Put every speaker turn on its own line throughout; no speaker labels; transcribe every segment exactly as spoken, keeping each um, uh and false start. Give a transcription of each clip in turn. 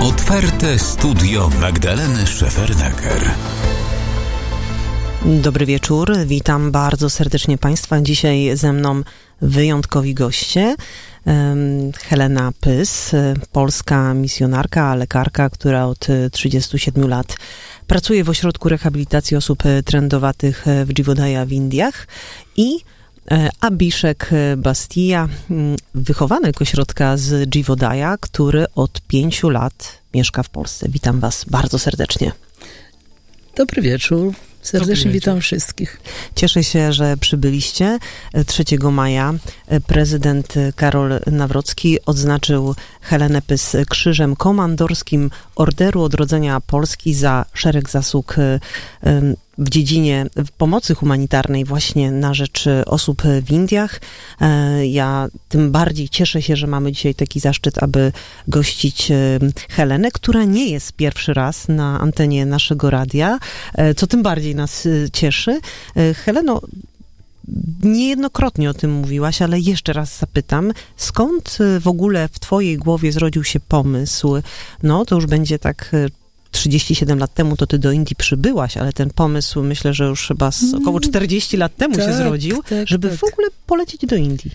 Otwarte studio Magdaleny Szefernaker.
Dobry wieczór, witam bardzo serdecznie Państwa. Dzisiaj ze mną wyjątkowi goście. Helena Pys, polska misjonarka, lekarka, która od trzydziestu siedmiu lat pracuje w ośrodku rehabilitacji osób trędowatych w Jeevodaya w Indiach, i Abhishek Bastia, wychowanek ośrodka z Jeevodaya, który od pięciu lat mieszka w Polsce. Witam Was bardzo serdecznie.
Dobry wieczór. Serdecznie
Dobry
witam
wieczór.
wszystkich.
Cieszę się, że przybyliście. trzeciego maja prezydent Karol Nawrocki odznaczył Helenę Pys Krzyżem Komandorskim Orderu Odrodzenia Polski za szereg zasług w dziedzinie pomocy humanitarnej właśnie na rzecz osób w Indiach. Ja tym bardziej cieszę się, że mamy dzisiaj taki zaszczyt, aby gościć Helenę, która nie jest pierwszy raz na antenie naszego radia, co tym bardziej nas cieszy. Heleno, niejednokrotnie o tym mówiłaś, ale jeszcze raz zapytam, skąd w ogóle w twojej głowie zrodził się pomysł? No, to już będzie tak trzydzieści siedem lat temu, to ty do Indii przybyłaś, ale ten pomysł, myślę, że już chyba z około czterdzieści lat temu
tak,
się zrodził,
tak,
żeby
tak.
w ogóle polecieć do Indii.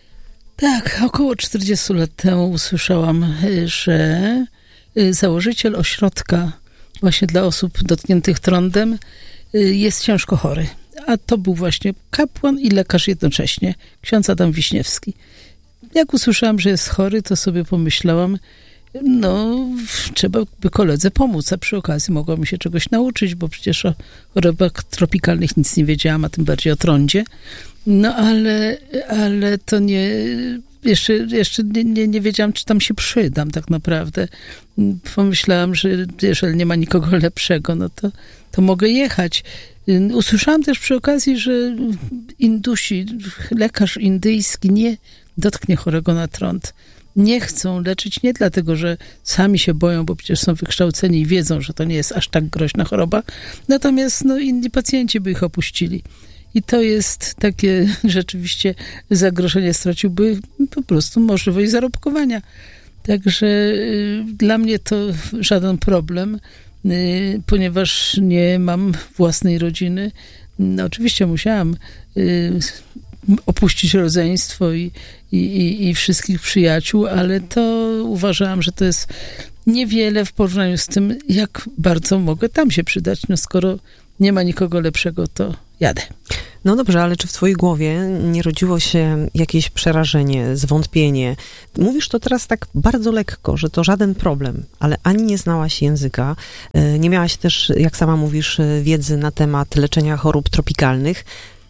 Tak, około czterdziestu lat temu usłyszałam, że założyciel ośrodka właśnie dla osób dotkniętych trądem jest ciężko chory. A to był właśnie kapłan i lekarz jednocześnie, ksiądz Adam Wiśniewski. Jak usłyszałam, że jest chory, to sobie pomyślałam, no, trzeba by koledze pomóc, a przy okazji mogła mi się czegoś nauczyć, bo przecież o chorobach tropikalnych nic nie wiedziałam, a tym bardziej o trądzie. No, ale, ale to nie, jeszcze, jeszcze nie, nie, nie wiedziałam, czy tam się przydam tak naprawdę. Pomyślałam, że jeżeli nie ma nikogo lepszego, no to, to mogę jechać. Usłyszałam też przy okazji, że Indusi, lekarz indyjski nie dotknie chorego na trąd. Nie chcą leczyć nie dlatego, że sami się boją, bo przecież są wykształceni i wiedzą, że to nie jest aż tak groźna choroba. Natomiast no, inni pacjenci by ich opuścili. I to jest takie rzeczywiście zagrożenie, straciłby po prostu możliwość zarobkowania. Także y, dla mnie to żaden problem, y, ponieważ nie mam własnej rodziny. No, oczywiście musiałam y, opuścić rodzeństwo i, i, i, i wszystkich przyjaciół, ale to uważałam, że to jest niewiele w porównaniu z tym, jak bardzo mogę tam się przydać. No skoro nie ma nikogo lepszego, to jadę.
No dobrze, ale czy w twojej głowie nie rodziło się jakieś przerażenie, zwątpienie? Mówisz to teraz tak bardzo lekko, że to żaden problem, ale ani nie znałaś języka, nie miałaś też, jak sama mówisz, wiedzy na temat leczenia chorób tropikalnych.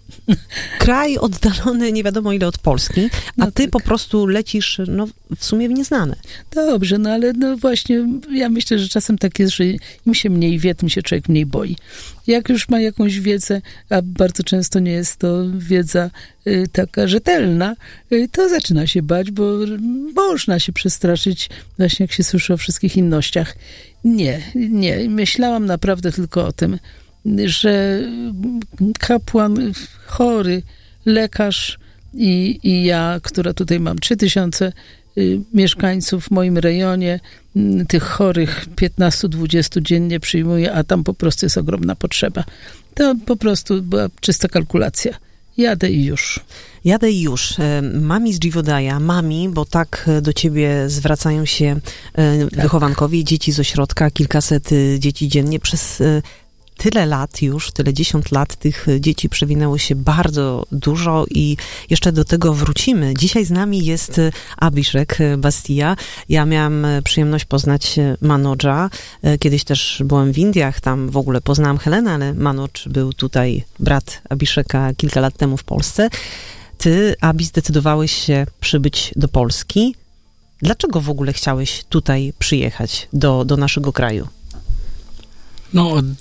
Kraj oddalony nie wiadomo ile od Polski, a
no
ty
tak.
po prostu lecisz no, w sumie w nieznane.
Dobrze, no ale no właśnie ja myślę, że czasem tak jest, że im się mniej wie, tym się człowiek mniej boi. Jak już ma jakąś wiedzę, a bardzo często nie jest to wiedza y, taka rzetelna, y, to zaczyna się bać, bo można się przestraszyć właśnie jak się słyszy o wszystkich innościach. Nie, nie. Myślałam naprawdę tylko o tym, że kapłan chory, lekarz i, i ja, która tutaj mam trzy tysiące y, mieszkańców w moim rejonie, y, tych chorych piętnaście dwadzieścia dziennie przyjmuję, a tam po prostu jest ogromna potrzeba. To po prostu była czysta kalkulacja. Jadę i już.
Jadę i już. Mami z Jeevodaya, mami, bo tak do ciebie zwracają się tak. wychowankowie, dzieci z ośrodka, kilkaset dzieci dziennie przez tyle lat już, tyle dziesiąt lat tych dzieci przewinęło się bardzo dużo i jeszcze do tego wrócimy. Dzisiaj z nami jest Abhishek Bastia. Ja miałam przyjemność poznać Manodża. Kiedyś też byłam w Indiach, tam w ogóle poznałam Helenę, ale Manodż był tutaj, brat Abhisheka, kilka lat temu w Polsce. Ty, Abi, zdecydowałeś się przybyć do Polski. Dlaczego w ogóle chciałeś tutaj przyjechać do, do naszego kraju?
No od,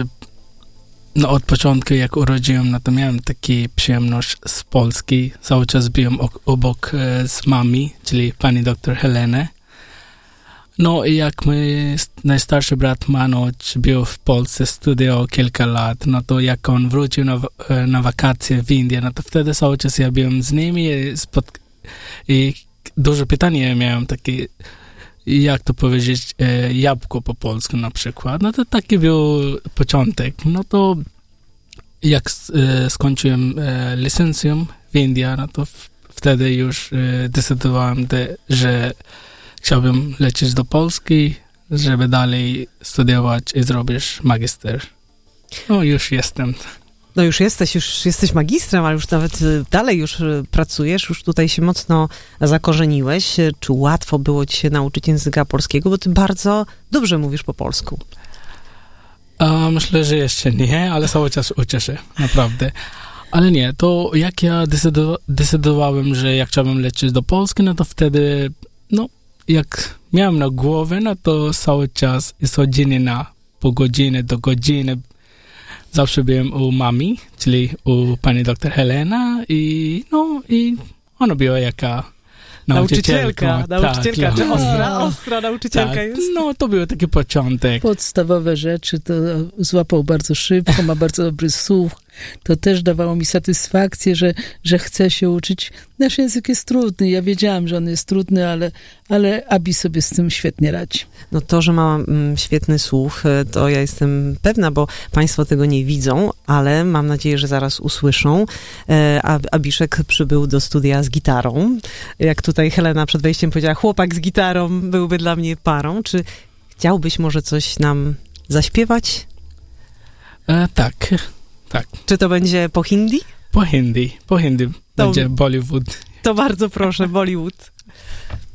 no od początku, jak urodziłem, no to miałem taką przyjemność z Polski. Cały czas byłem obok z mami, czyli pani doktor Helenę. No i jak mój najstarszy brat Manodż był w Polsce, studiował kilka lat, no to jak on wrócił na, na wakacje w Indię, no to wtedy cały czas ja byłem z nimi i, spod, i dużo pytań miałem takie, jak to powiedzieć, e, jabłko po polsku na przykład. No to taki był początek. No to jak e, skończyłem e, licencjum w Indiach, no to w, wtedy już e, decydowałem, de, że chciałbym lecieć do Polski, żeby dalej studiować i zrobić magister. No już jestem.
No już jesteś, już jesteś magistrem, ale już nawet dalej już pracujesz, już tutaj się mocno zakorzeniłeś. Czy łatwo było ci się nauczyć języka polskiego? Bo ty bardzo dobrze mówisz po polsku.
A, myślę, że jeszcze nie, ale cały czas uczę się, naprawdę. Ale nie, to jak ja decydowa- decydowałem, że jak chciałbym lecieć do Polski, no to wtedy, no, jak miałem na głowie, no to cały czas z godziny na pół godziny do godziny zawsze byłem u mami, czyli u pani doktor Helena i no i ona była jaka nauczycielka.
Nauczycielka, nauczycielka.
Tak,
Czy
no.
ostra, ostra nauczycielka
tak,
jest?
No to był taki początek.
Podstawowe rzeczy to złapał bardzo szybko, ma bardzo dobry słuch. To też dawało mi satysfakcję, że, że chcę się uczyć. Nasz język jest trudny. Ja wiedziałam, że on jest trudny, ale, ale Abi sobie z tym świetnie radzi.
No to, że ma mm, świetny słuch, to ja jestem pewna, bo państwo tego nie widzą, ale mam nadzieję, że zaraz usłyszą. E, Abiszek przybył do studia z gitarą. Jak tutaj Helena przed wejściem powiedziała, chłopak z gitarą byłby dla mnie parą. Czy chciałbyś może coś nam zaśpiewać?
E, tak, tak.
Czy to będzie po hindi?
Po hindi, po hindi
To-
będzie Bollywood.
To bardzo proszę, Bollywood.